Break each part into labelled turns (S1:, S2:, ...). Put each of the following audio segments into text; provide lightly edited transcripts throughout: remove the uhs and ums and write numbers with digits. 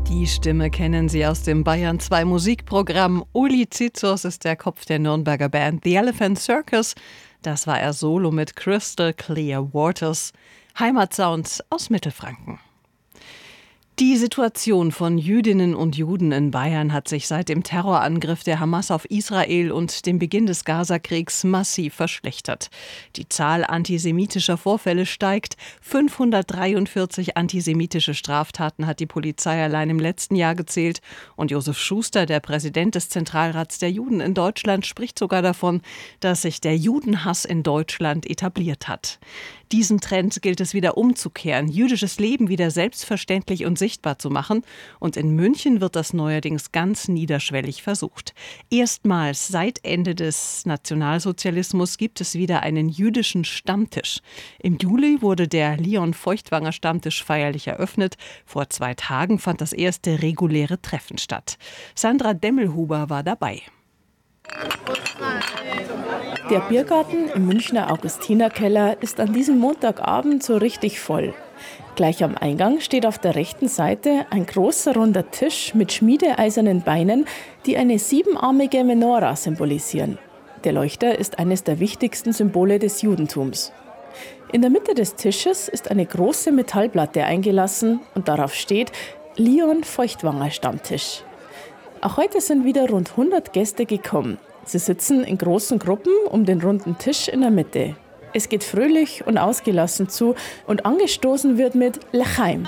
S1: Die Stimme kennen Sie aus dem Bayern 2 Musikprogramm. Uli Zizos ist der Kopf der Nürnberger Band The Elephant Circus. Das war er solo mit Crystal Clear Waters. Heimatsounds aus Mittelfranken. Die Situation von Jüdinnen und Juden in Bayern hat sich seit dem Terrorangriff der Hamas auf Israel und dem Beginn des Gazakriegs massiv verschlechtert. Die Zahl antisemitischer Vorfälle steigt. 543 antisemitische Straftaten hat die Polizei allein im letzten Jahr gezählt. Und Josef Schuster, der Präsident des Zentralrats der Juden in Deutschland, spricht sogar davon, dass sich der Judenhass in Deutschland etabliert hat. Diesen Trend gilt es wieder umzukehren, jüdisches Leben wieder selbstverständlich und sichtbar zu machen. Und in München wird das neuerdings ganz niederschwellig versucht. Erstmals seit Ende des Nationalsozialismus gibt es wieder einen jüdischen Stammtisch. Im Juli wurde der Leon-Feuchtwanger Stammtisch feierlich eröffnet. Vor 2 Tagen fand das erste reguläre Treffen statt. Sandra Demmelhuber war dabei.
S2: Der Biergarten im Münchner Augustinerkeller ist an diesem Montagabend so richtig voll. Gleich am Eingang steht auf der rechten Seite ein großer runder Tisch mit schmiedeeisernen Beinen, die eine 7-armige Menora symbolisieren. Der Leuchter ist eines der wichtigsten Symbole des Judentums. In der Mitte des Tisches ist eine große Metallplatte eingelassen und darauf steht Leon-Feuchtwanger Stammtisch. Auch heute sind wieder rund 100 Gäste gekommen. Sie sitzen in großen Gruppen um den runden Tisch in der Mitte. Es geht fröhlich und ausgelassen zu und angestoßen wird mit L'chaim.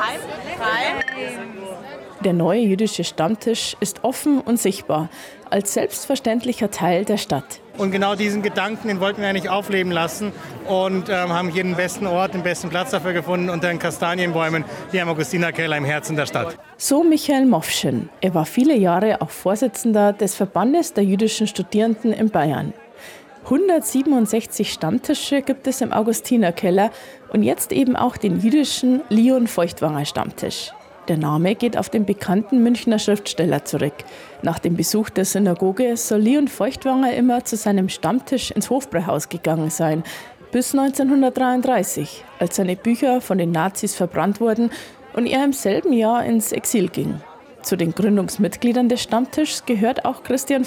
S2: Der neue jüdische Stammtisch ist offen und sichtbar, als selbstverständlicher Teil der Stadt.
S3: Und genau diesen Gedanken, den wollten wir eigentlich aufleben lassen und haben hier den besten Ort, den besten Platz dafür gefunden, unter den Kastanienbäumen hier am Augustinerkeller im Herzen der Stadt.
S2: So Michael Mofschen. Er war viele Jahre auch Vorsitzender des Verbandes der jüdischen Studierenden in Bayern. 167 Stammtische gibt es im Augustinerkeller und jetzt eben auch den jüdischen Leon-Feuchtwanger Stammtisch. Der Name geht auf den bekannten Münchner Schriftsteller zurück. Nach dem Besuch der Synagoge soll Leon Feuchtwanger immer zu seinem Stammtisch ins Hofbräuhaus gegangen sein. Bis 1933, als seine Bücher von den Nazis verbrannt wurden und er im selben Jahr ins Exil ging. Zu den Gründungsmitgliedern des Stammtischs gehört auch Christian